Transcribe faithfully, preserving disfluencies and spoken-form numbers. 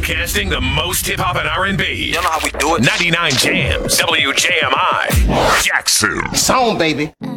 Broadcasting the most hip hop and R and B. You know how we do it. ninety-nine Jams, W J M I, Jackson. Song, baby.